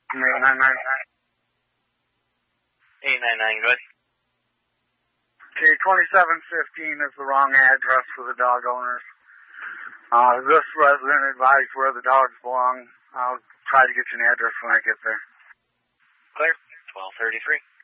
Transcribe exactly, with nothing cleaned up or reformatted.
eight nine nine. eight nine nine, good. Okay, twenty-seven fifteen is the wrong address for the dog owners. Uh, this resident advised where the dogs belong. I'll try to get you an address when I get there. Clear. twelve thirty-three.